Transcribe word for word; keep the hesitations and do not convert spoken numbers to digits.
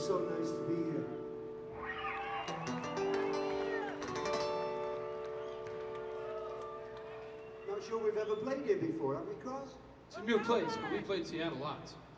is so nice to be here. Not sure we've ever played here before, have we, Cross? It's a new place, but we played Seattle lots.